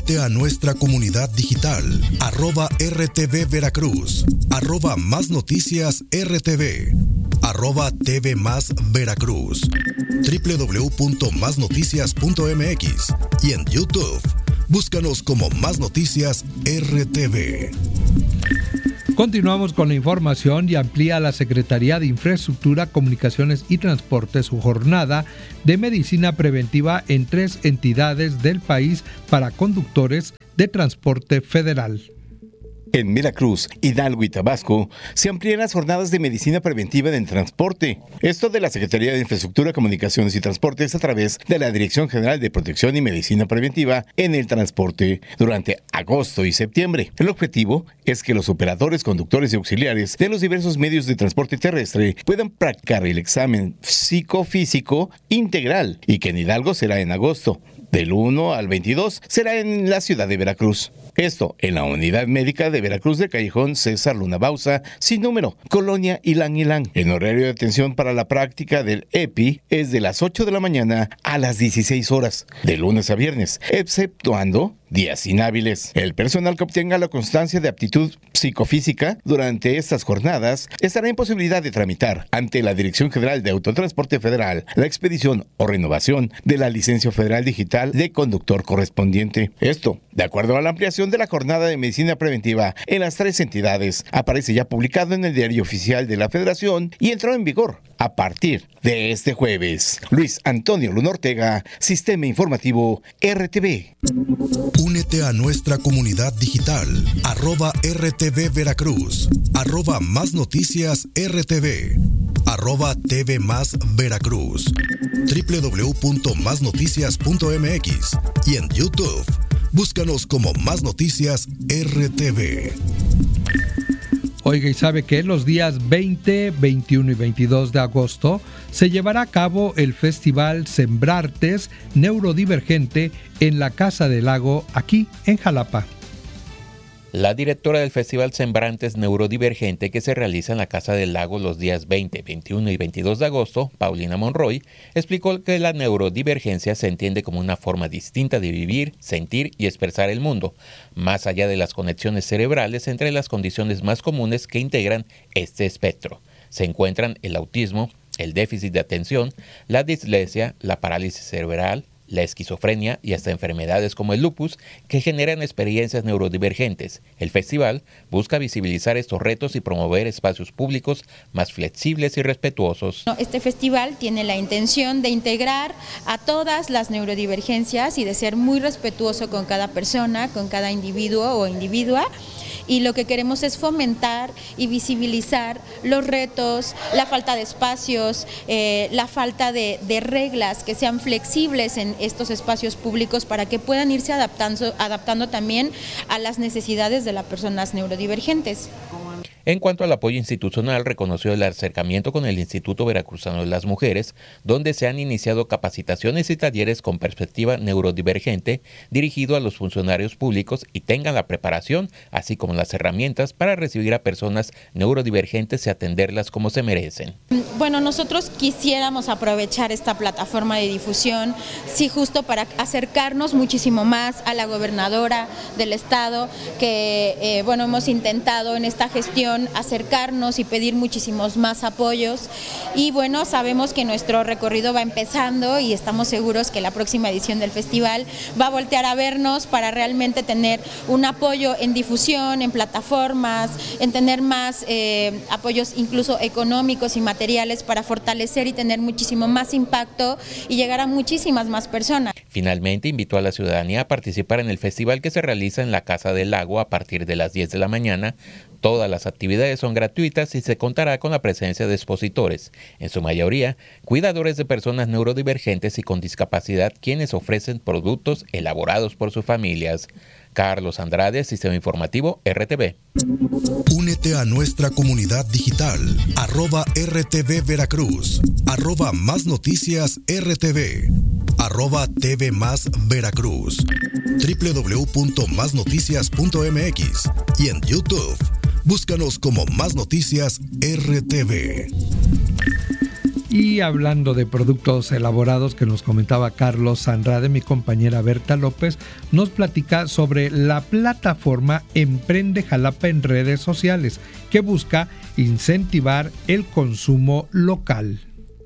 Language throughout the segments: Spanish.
Únete a nuestra comunidad digital, @RTV Veracruz, @Más Noticias RTV, @TV Más Veracruz, www.masnoticias.mx y en YouTube. Búscanos como Más Noticias RTV. Continuamos con la información y amplía la Secretaría de Infraestructura, Comunicaciones y Transporte su jornada de medicina preventiva en 3 entidades del país para conductores de transporte federal. En Veracruz, Hidalgo y Tabasco se amplían las jornadas de medicina preventiva en el transporte. Esto de la Secretaría de Infraestructura, Comunicaciones y Transportes a través de la Dirección General de Protección y Medicina Preventiva en el Transporte durante agosto y septiembre. El objetivo es que los operadores, conductores y auxiliares de los diversos medios de transporte terrestre puedan practicar el examen psicofísico integral y que en Hidalgo será en agosto. Del 1 al 22 será en la ciudad de Veracruz. Esto en la Unidad Médica de Veracruz de Callejón César Luna Bauza, sin número, Colonia Ilan Ilan. El horario de atención para la práctica del EPI es de las 8 de la mañana a las 16 horas, de lunes a viernes, exceptuando días inhábiles. El personal que obtenga la constancia de aptitud psicofísica durante estas jornadas estará en posibilidad de tramitar ante la Dirección General de Autotransporte Federal la expedición o renovación de la licencia federal digital de conductor correspondiente. Esto, de acuerdo a la ampliación de la jornada de medicina preventiva en las 3 entidades, aparece ya publicado en el Diario Oficial de la Federación y entró en vigor a partir de este jueves. Luis Antonio Luna Ortega, Sistema Informativo RTV. Únete a nuestra comunidad digital, @RTV Veracruz, @Más Noticias RTV, @TV Más Veracruz, www.masnoticias.mx y en YouTube. Búscanos como Más Noticias RTV. Oiga, ¿y sabe que los días 20, 21 y 22 de agosto se llevará a cabo el Festival Sembrartes Neurodivergente en la Casa del Lago, aquí en Jalapa? La directora del Festival Sembrantes Neurodivergente, que se realiza en la Casa del Lago los días 20, 21 y 22 de agosto, Paulina Monroy, explicó que la neurodivergencia se entiende como una forma distinta de vivir, sentir y expresar el mundo, más allá de las conexiones cerebrales entre las condiciones más comunes que integran este espectro. Se encuentran el autismo, el déficit de atención, la dislexia, la parálisis cerebral, la esquizofrenia y hasta enfermedades como el lupus que generan experiencias neurodivergentes. El festival busca visibilizar estos retos y promover espacios públicos más flexibles y respetuosos. Este festival tiene la intención de integrar a todas las neurodivergencias y de ser muy respetuoso con cada persona, con cada individuo o individua. Y lo que queremos es fomentar y visibilizar los retos, la falta de espacios, la falta de reglas que sean flexibles en estos espacios públicos para que puedan irse adaptando también a las necesidades de las personas neurodivergentes. En cuanto al apoyo institucional, reconoció el acercamiento con el Instituto Veracruzano de las Mujeres, donde se han iniciado capacitaciones y talleres con perspectiva neurodivergente dirigido a los funcionarios públicos y tengan la preparación, así como las herramientas para recibir a personas neurodivergentes y atenderlas como se merecen. Bueno, nosotros quisiéramos aprovechar esta plataforma de difusión, sí, justo para acercarnos muchísimo más a la gobernadora del estado, que hemos intentado en esta gestión acercarnos y pedir muchísimos más apoyos y bueno, sabemos que nuestro recorrido va empezando y estamos seguros que la próxima edición del festival va a voltear a vernos para realmente tener un apoyo en difusión, en plataformas, en tener más apoyos incluso económicos y materiales para fortalecer y tener muchísimo más impacto y llegar a muchísimas más personas. Finalmente invitó a la ciudadanía a participar en el festival que se realiza en la Casa del Lago a partir de las 10 de la mañana. Todas las actividades son gratuitas y se contará con la presencia de expositores, en su mayoría cuidadores de personas neurodivergentes y con discapacidad, quienes ofrecen productos elaborados por sus familias. Carlos Andrade, Sistema Informativo RTV. Únete a nuestra comunidad digital, @RTV Veracruz, @Más Noticias RTV, @TV Más Veracruz, www.masnoticias.mx y en YouTube. Búscanos como Más Noticias RTV. Y hablando de productos elaborados que nos comentaba Carlos Andrade, mi compañera Berta López nos platica sobre la plataforma Emprende Jalapa en redes sociales, que busca incentivar el consumo local.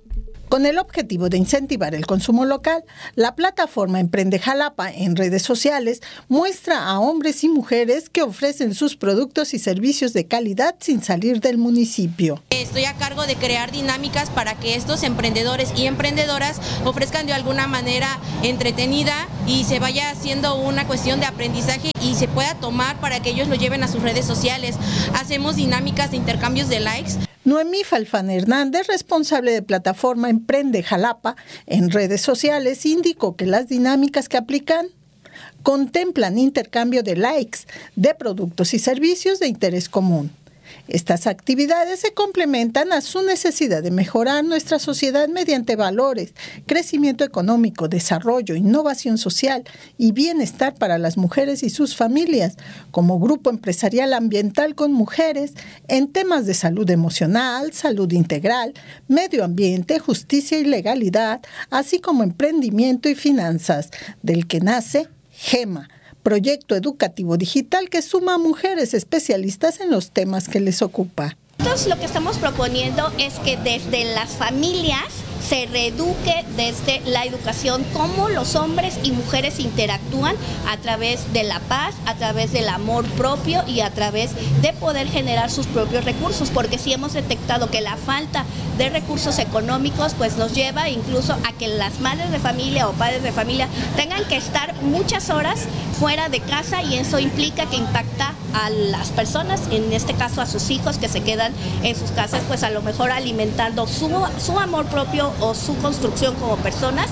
Con el objetivo de incentivar el consumo local, la plataforma Emprende Jalapa en redes sociales muestra a hombres y mujeres que ofrecen sus productos y servicios de calidad sin salir del municipio. Estoy a cargo de crear dinámicas para que estos emprendedores y emprendedoras ofrezcan de alguna manera entretenida y se vaya haciendo una cuestión de aprendizaje y se pueda tomar para que ellos lo lleven a sus redes sociales. Hacemos dinámicas de intercambios de likes. Noemí Falfán Hernández, responsable de plataforma Emprende Jalapa en redes sociales, indicó que las dinámicas que aplican contemplan intercambio de likes de productos y servicios de interés común. Estas actividades se complementan a su necesidad de mejorar nuestra sociedad mediante valores, crecimiento económico, desarrollo, innovación social y bienestar para las mujeres y sus familias, como grupo empresarial ambiental con mujeres en temas de salud emocional, salud integral, medio ambiente, justicia y legalidad, así como emprendimiento y finanzas, del que nace GEMA, proyecto educativo digital que suma a mujeres especialistas en los temas que les ocupa. Entonces, lo que estamos proponiendo es que desde las familias se reeduque desde la educación cómo los hombres y mujeres interactúan a través de la paz, a través del amor propio y a través de poder generar sus propios recursos, porque si hemos detectado que la falta de recursos económicos pues nos lleva incluso a que las madres de familia o padres de familia tengan que estar muchas horas fuera de casa y eso implica que impacta a las personas, en este caso a sus hijos que se quedan en sus casas, pues a lo mejor alimentando su amor propio o su construcción como personas,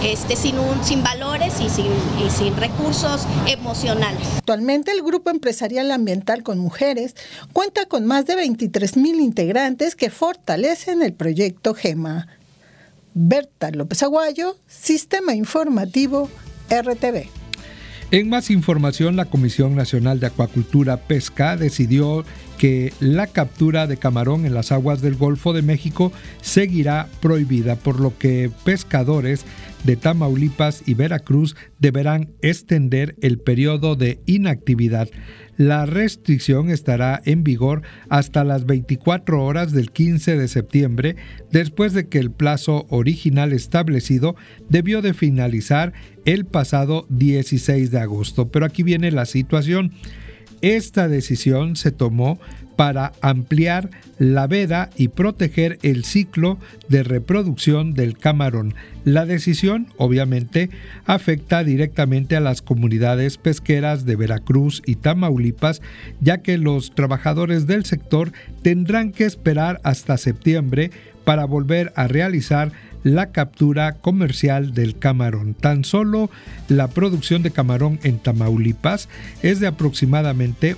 sin valores y sin recursos emocionales. Actualmente el Grupo Empresarial Ambiental con Mujeres cuenta con más de 23,000 integrantes que fortalecen el proyecto GEMA. Berta López Aguayo, Sistema Informativo RTV. En más información, la Comisión Nacional de Acuacultura Pesca decidió que la captura de camarón en las aguas del Golfo de México seguirá prohibida, por lo que pescadores de Tamaulipas y Veracruz deberán extender el periodo de inactividad. La restricción estará en vigor hasta las 24 horas del 15 de septiembre, después de que el plazo original establecido debió de finalizar el pasado 16 de agosto. Pero aquí viene la situación. Esta decisión se tomó para ampliar la veda y proteger el ciclo de reproducción del camarón. La decisión, obviamente, afecta directamente a las comunidades pesqueras de Veracruz y Tamaulipas, ya que los trabajadores del sector tendrán que esperar hasta septiembre para volver a realizar la captura comercial del camarón. Tan solo la producción de camarón en Tamaulipas es de aproximadamente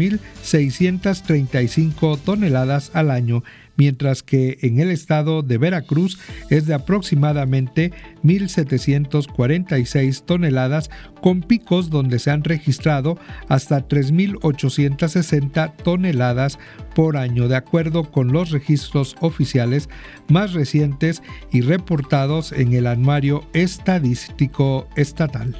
8,635 toneladas al año, mientras que en el estado de Veracruz es de aproximadamente 1,746 toneladas, con picos donde se han registrado hasta 3,860 toneladas por año, de acuerdo con los registros oficiales más recientes y reportados en el Anuario Estadístico Estatal.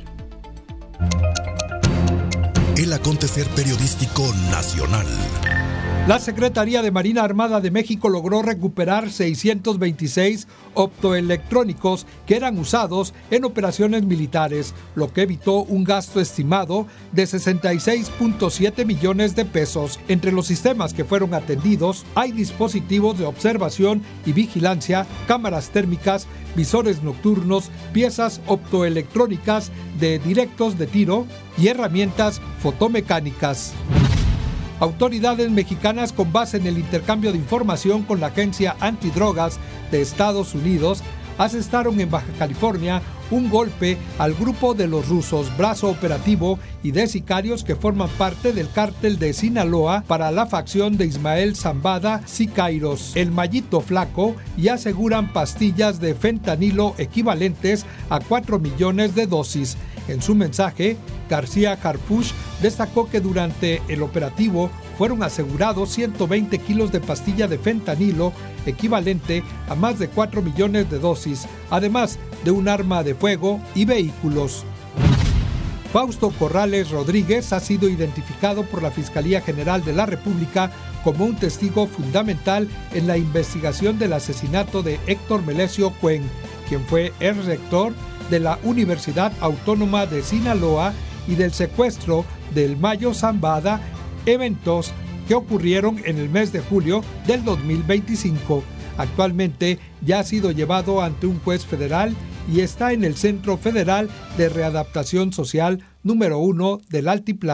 El acontecer periodístico nacional. La Secretaría de Marina Armada de México logró recuperar 626 optoelectrónicos que eran usados en operaciones militares, lo que evitó un gasto estimado de 66.7 millones de pesos. Entre los sistemas que fueron atendidos hay dispositivos de observación y vigilancia, cámaras térmicas, visores nocturnos, piezas optoelectrónicas de directos de tiro y herramientas fotomecánicas. Autoridades mexicanas, con base en el intercambio de información con la Agencia Antidrogas de Estados Unidos, asestaron en Baja California un golpe al grupo de los rusos, brazo operativo y de sicarios que forman parte del cártel de Sinaloa para la facción de Ismael Zambada Sicairos, el Mallito Flaco, y aseguran pastillas de fentanilo equivalentes a 4 millones de dosis. En su mensaje, García Harfuch destacó que durante el operativo fueron asegurados 120 kilos de pastilla de fentanilo, equivalente a más de 4 millones de dosis, además de un arma de fuego y vehículos. Fausto Corrales Rodríguez ha sido identificado por la Fiscalía General de la República como un testigo fundamental en la investigación del asesinato de Héctor Melesio Cuen, quien fue el rector de la Universidad Autónoma de Sinaloa, y del secuestro del Mayo Zambada, eventos que ocurrieron en el mes de julio del 2025. Actualmente ya ha sido llevado ante un juez federal y está en el Centro Federal de Readaptación Social número 1 del Altiplano.